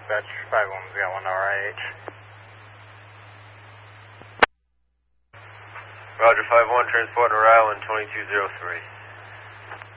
dispatch 5-1's got 1 RH. Roger, 5-1, transport to Rhode Island 2203.